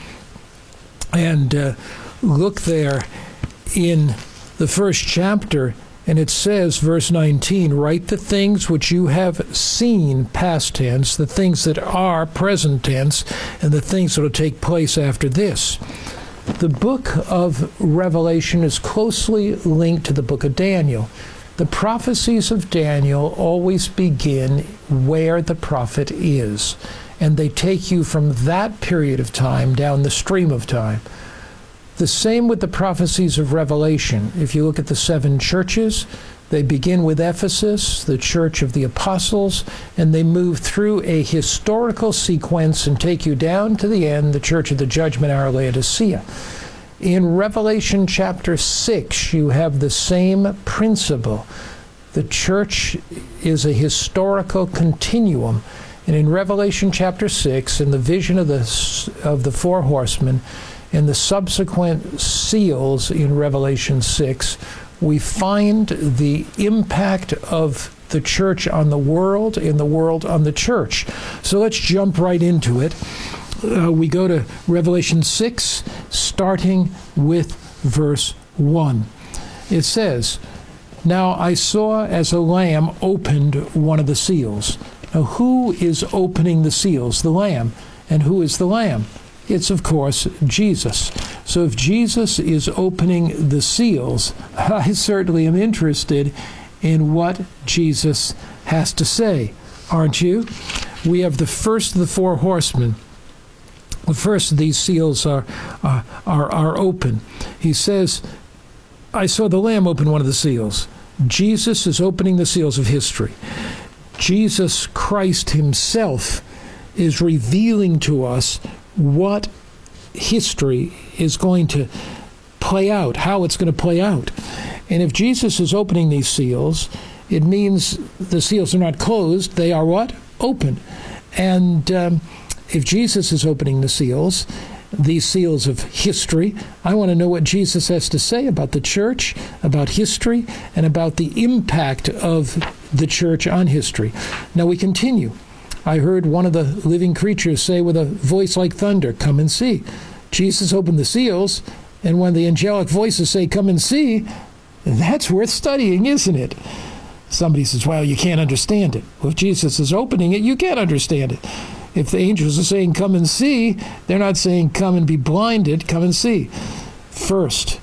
and uh, look there in the first chapter, and it says, verse nineteen, write the things which you have seen, past tense, the things that are, present tense, and the things that will take place after this. The book of Revelation is closely linked to the book of Daniel. The prophecies of Daniel always begin where the prophet is, and they take you from that period of time down the stream of time. The same with the prophecies of Revelation. If you look at the seven churches, they begin with Ephesus, the church of the apostles, and they move through a historical sequence and take you down to the end, the church of the judgment hour, Laodicea. In Revelation chapter six, you have the same principle. The church is a historical continuum. And in Revelation chapter six, in the vision of the, of the four horsemen, and the subsequent seals in Revelation six, we find the impact of the church on the world and the world on the church. So let's jump right into it. Uh, we go to Revelation six, starting with verse one. It says, now I saw as a lamb opened one of the seals. Now who is opening the seals? The lamb. And who is the lamb? It's, of course, Jesus. So if Jesus is opening the seals, I certainly am interested in what Jesus has to say, aren't you? We have the first of the four horsemen. The first of these seals are, are, are, are open. He says, I saw the Lamb open one of the seals. Jesus is opening the seals of history. Jesus Christ himself is revealing to us what history is going to play out, how it's going to play out. And if Jesus is opening these seals, it means the seals are not closed, they are what? Open. And um, if Jesus is opening the seals, these seals of history, I want to know what Jesus has to say about the church, about history, and about the impact of the church on history. Now we continue. I heard one of the living creatures say with a voice like thunder, come and see. Jesus opened the seals, and when the angelic voices say, come and see, that's worth studying, isn't it? Somebody says, well, you can't understand it. Well, if Jesus is opening it, you can't understand it. If the angels are saying, come and see, they're not saying, come and be blinded, come and see. First,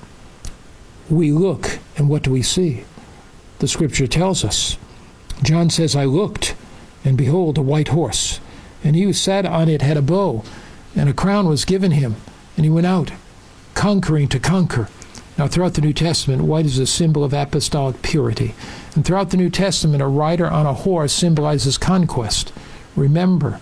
we look, and what do we see? The scripture tells us. John says, I looked, and behold, a white horse, and he who sat on it had a bow, and a crown was given him, and he went out, conquering to conquer. Now, throughout the New Testament, white is a symbol of apostolic purity. And throughout the New Testament, a rider on a horse symbolizes conquest. Remember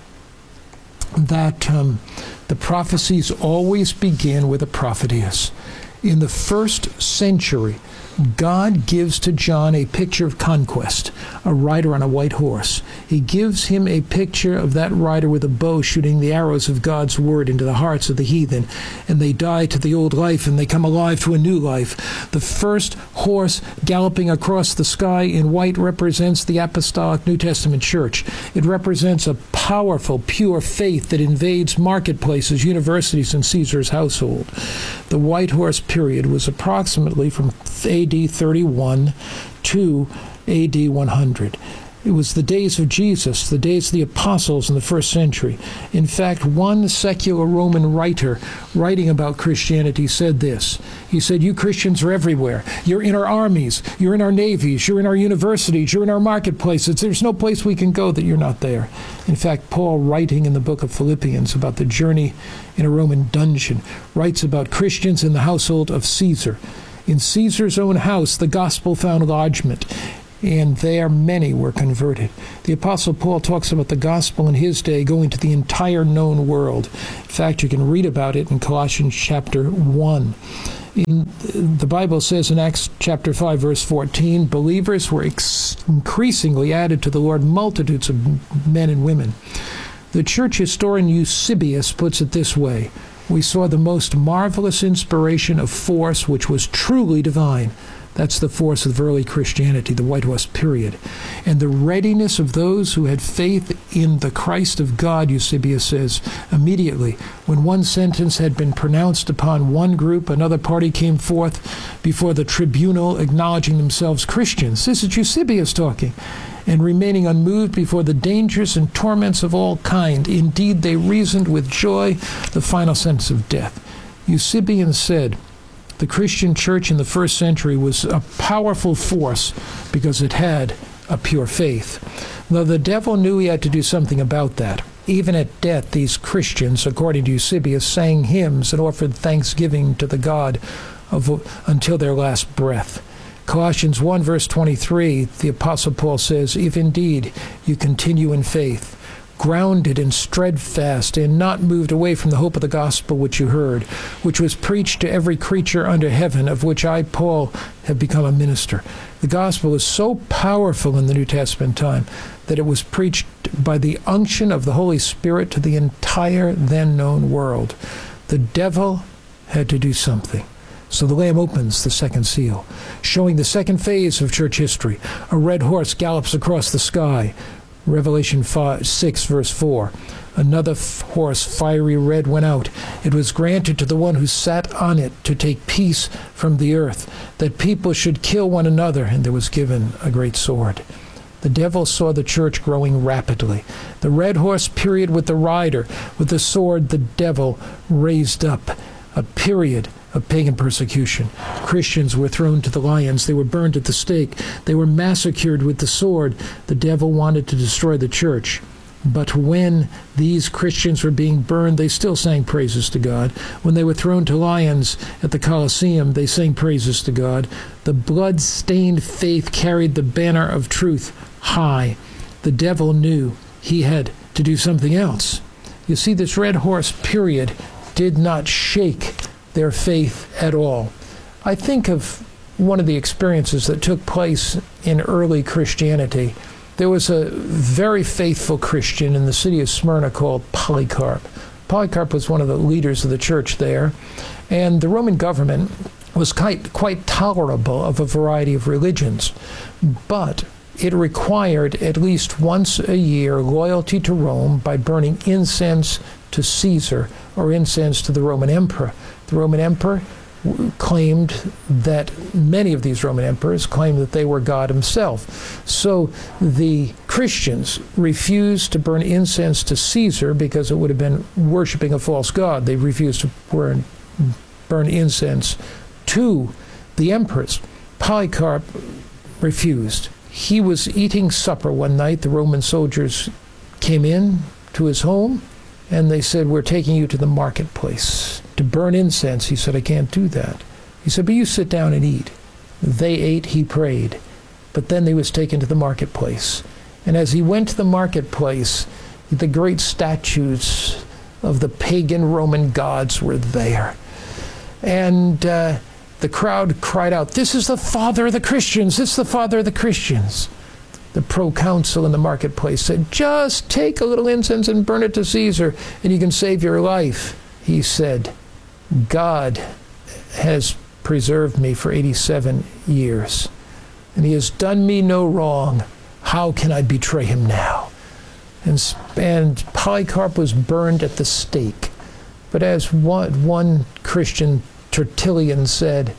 that um, the prophecies always begin with a prophetess. In the first century, God gives to John a picture of conquest, a rider on a white horse. He gives him a picture of that rider with a bow shooting the arrows of God's word into the hearts of the heathen, and they die to the old life and they come alive to a new life. The first horse galloping across the sky in white represents the apostolic New Testament church. It represents a powerful, pure faith that invades marketplaces, universities, and Caesar's household. The white horse period was approximately from A D thirty-one to A D one hundred. It was the days of Jesus, the days of the apostles in the first century. In fact, one secular Roman writer writing about Christianity said this. He said, you Christians are everywhere. You're in our armies, you're in our navies, you're in our universities, you're in our marketplaces. There's no place we can go that you're not there. In fact, Paul, writing in the book of Philippians about the journey in a Roman dungeon, writes about Christians in the household of Caesar. In Caesar's own house, the gospel found lodgment, and there many were converted. The Apostle Paul talks about the gospel in his day going to the entire known world. In fact, you can read about it in Colossians chapter one. In, the Bible says in Acts chapter five, verse fourteen, believers were ex- increasingly added to the Lord, multitudes of men and women. The church historian Eusebius puts it this way: we saw the most marvelous inspiration of force which was truly divine. That's the force of early Christianity, the White Horse period. And the readiness of those who had faith in the Christ of God, Eusebius says, immediately, when one sentence had been pronounced upon one group, another party came forth before the tribunal, acknowledging themselves Christians. This is Eusebius talking. And remaining unmoved before the dangers and torments of all kind. Indeed, they reasoned with joy the final sentence of death. Eusebius said, the Christian church in the first century was a powerful force because it had a pure faith. Though the devil knew he had to do something about that. Even at death, these Christians, according to Eusebius, sang hymns and offered thanksgiving to the God of, until their last breath. Colossians one, verse twenty-three, the Apostle Paul says, if indeed you continue in faith, grounded and steadfast, and not moved away from the hope of the gospel which you heard, which was preached to every creature under heaven, of which I, Paul, have become a minister. The gospel is so powerful in the New Testament time that it was preached by the unction of the Holy Spirit to the entire then known world. The devil had to do something. So the Lamb opens the second seal, showing the second phase of church history. A red horse gallops across the sky. Revelation five, six, verse four. Another f- horse, fiery red, went out. It was granted to the one who sat on it to take peace from the earth, that people should kill one another, and there was given a great sword. The devil saw the church growing rapidly. The red horse period with the rider, with the sword the devil raised up. A period of pagan persecution. Christians were thrown to the lions. They were burned at the stake. They were massacred with the sword. The devil wanted to destroy the church. But when these Christians were being burned, they still sang praises to God. When they were thrown to lions at the Colosseum, they sang praises to God. The blood-stained faith carried the banner of truth high. The devil knew he had to do something else. You see, this red horse period did not shake their faith at all. I think of one of the experiences that took place in early Christianity. There was a very faithful Christian in the city of Smyrna called Polycarp. Polycarp was one of the leaders of the church there, and the Roman government was quite, quite tolerable of a variety of religions, but it required at least once a year loyalty to Rome by burning incense to Caesar or incense to the Roman emperor. The Roman emperor claimed that many of these Roman emperors claimed that they were God himself. So the Christians refused to burn incense to Caesar because it would have been worshiping a false god. They refused to burn, burn incense to the emperors. Polycarp refused. He was eating supper one night. The Roman soldiers came in to his home, and they said, we're taking you to the marketplace to burn incense. He said, I can't do that. He said, but you sit down and eat. They ate, he prayed. But then he was taken to the marketplace. And as he went to the marketplace, the great statues of the pagan Roman gods were there. And uh, the crowd cried out, this is the father of the Christians. This is the father of the Christians. The proconsul in the marketplace said, just take a little incense and burn it to Caesar, and you can save your life. He said, God has preserved me for eighty-seven years, and he has done me no wrong. How can I betray him now? And, and Polycarp was burned at the stake. But as one, one Christian, Tertullian, said,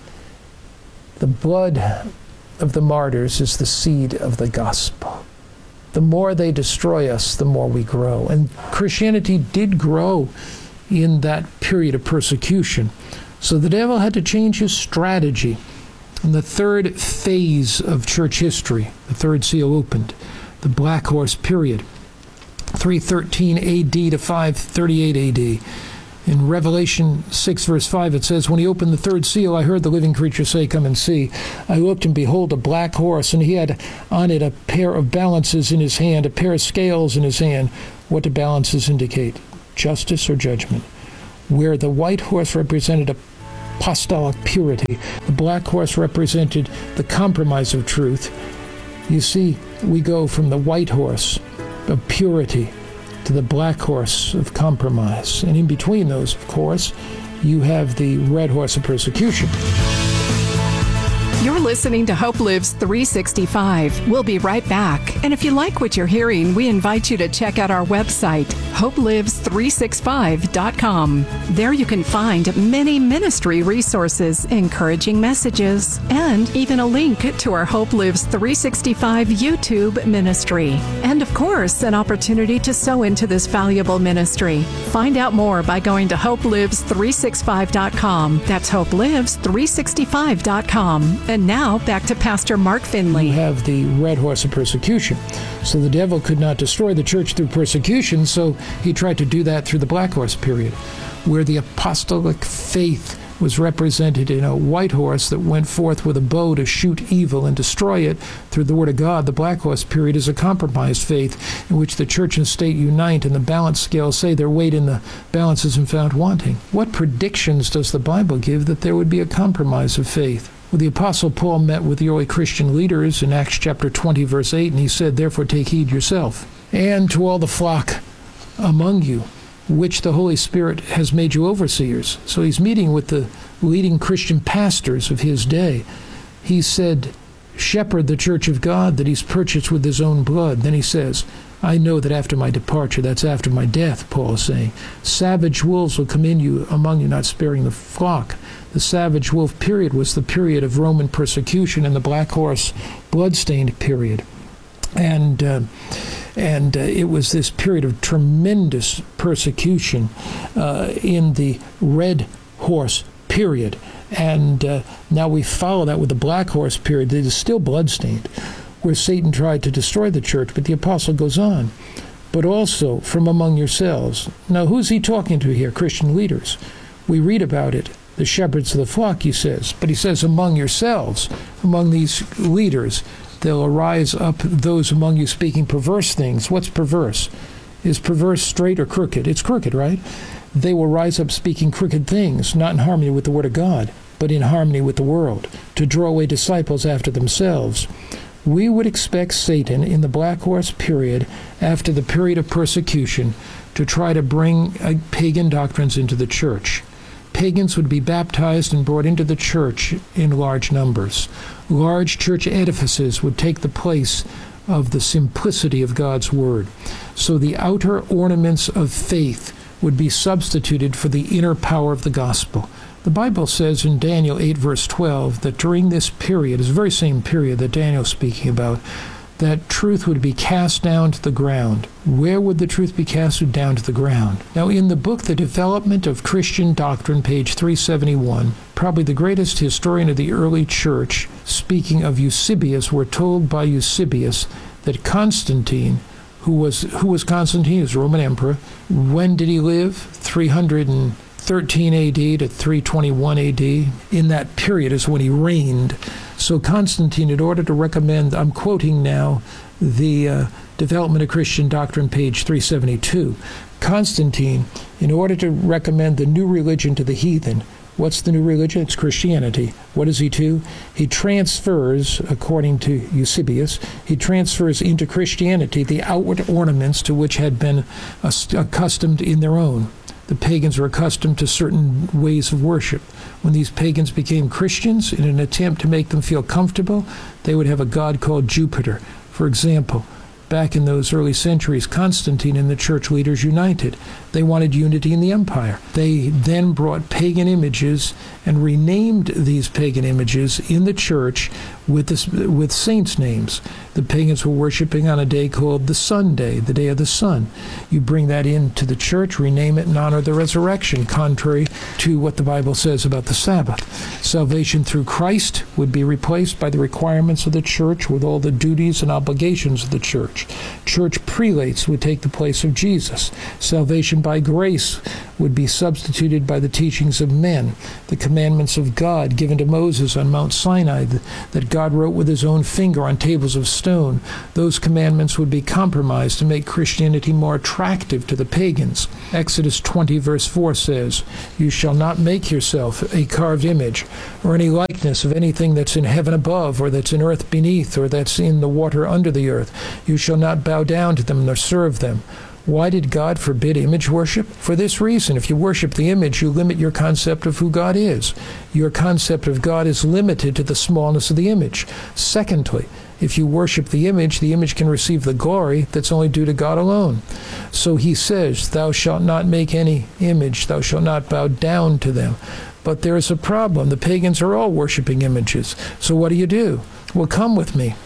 the blood of the martyrs is the seed of the gospel. The more they destroy us, the more we grow. And Christianity did grow in that period of persecution. So the devil had to change his strategy. In the third phase of church history, the third seal opened, the Black Horse period, three thirteen A D to five thirty-eight A D. In Revelation six, verse five, it says, when he opened the third seal, I heard the living creature say, come and see. I looked, and behold, a black horse, and he had on it a pair of balances in his hand, a pair of scales in his hand. What do balances indicate? Justice or judgment? Where the white horse represented apostolic purity, the black horse represented the compromise of truth. You see, we go from the white horse of purity to the black horse of compromise. And in between those, of course, you have the red horse of persecution. You're listening to Hope Lives three sixty-five. We'll be right back. And if you like what you're hearing, we invite you to check out our website, hope lives three sixty-five dot com. There you can find many ministry resources, encouraging messages, and even a link to our Hope Lives three sixty-five YouTube ministry. And of course, an opportunity to sow into this valuable ministry. Find out more by going to hope lives three sixty-five dot com. That's hope lives three sixty-five dot com. And now, back to Pastor Mark Finley. You have the red horse of persecution. So the devil could not destroy the church through persecution, so he tried to do that through the black horse period, where the apostolic faith was represented in a white horse that went forth with a bow to shoot evil and destroy it through the word of God. The black horse period is a compromised faith in which the church and state unite, and the balance scales say their weight in the balance isn't found wanting. What predictions does the Bible give that there would be a compromise of faith? Well, the Apostle Paul met with the early Christian leaders in Acts chapter twenty, verse eight, and he said, therefore take heed yourself, and to all the flock among you, which the Holy Spirit has made you overseers. So he's meeting with the leading Christian pastors of his day. He said, shepherd the church of God that he's purchased with his own blood. Then he says, I know that after my departure, that's after my death, Paul is saying, savage wolves will come in you among you, not sparing the flock. The savage wolf period was the period of Roman persecution, and the black horse bloodstained period. And uh, and uh, it was this period of tremendous persecution uh, in the red horse period. And uh, now we follow that with the black horse period that is still bloodstained, where Satan tried to destroy the church. But the apostle goes on, but also from among yourselves. Now, who's he talking to here? Christian leaders. We read about it. The shepherds of the flock, he says. But he says, among yourselves, among these leaders, there'll arise up those among you speaking perverse things. What's perverse? Is perverse straight or crooked? It's crooked, right? They will rise up speaking crooked things, not in harmony with the word of God, but in harmony with the world, to draw away disciples after themselves. We would expect Satan in the black horse period, after the period of persecution, to try to bring uh, pagan doctrines into the church. Pagans would be baptized and brought into the church in large numbers. Large church edifices would take the place of the simplicity of God's word. So the outer ornaments of faith would be substituted for the inner power of the gospel. The Bible says in Daniel eight, verse twelve, that during this period, it's the very same period that Daniel's speaking about, that truth would be cast down to the ground. Where would the truth be cast down to the ground? Now, in the book, The Development of Christian Doctrine, page three seventy-one, probably the greatest historian of the early church, speaking of Eusebius, we're told by Eusebius that Constantine, who was who was Constantine? He was a Roman emperor. When did he live? three thirteen A D to three twenty-one A D. In that period is when he reigned. So Constantine, in order to recommend, I'm quoting now the uh, Development of Christian Doctrine, page three seventy-two. Constantine, in order to recommend the new religion to the heathen, what's the new religion? It's Christianity. What does he do? He transfers, according to Eusebius, he transfers into Christianity the outward ornaments to which had been accustomed in their own. The pagans were accustomed to certain ways of worship. When these pagans became Christians, in an attempt to make them feel comfortable, they would have a god called Jupiter. For example, back in those early centuries, Constantine and the church leaders united. They wanted unity in the empire. They then brought pagan images and renamed these pagan images in the church with this, with saints' names. The pagans were worshiping on a day called the Sunday, the day of the sun. You bring that into the church, rename it, and honor the resurrection, contrary to what the Bible says about the Sabbath. Salvation through Christ would be replaced by the requirements of the church with all the duties and obligations of the church. church. Church prelates would take the place of Jesus. Salvation by grace would be substituted by the teachings of men. The commandments of God given to Moses on Mount Sinai that God wrote with his own finger on tables of stone, those commandments would be compromised to make Christianity more attractive to the pagans. Exodus twenty verse four says, "You shall not make yourself a carved image or any likeness of anything that's in heaven above or that's in earth beneath or that's in the water under the earth. You shall not bow down to them nor serve them." Why did God forbid image worship? For this reason. If you worship the image, you limit your concept of who God is. Your concept of God is limited to the smallness of the image. Secondly, if you worship the image, the image can receive the glory that's only due to God alone. So he says, "Thou shalt not make any image, thou shalt not bow down to them." But there is a problem. The pagans are all worshiping images. So what do you do? Well, come with me.